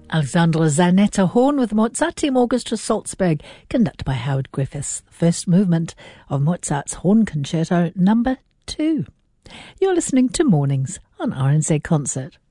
Alexandra Zanetta Horn with Mozart Team Orchestra Salzburg, conducted by Howard Griffiths, the first movement of Mozart's Horn Concerto No. 2. You're listening to Mornings on RNZ Concert.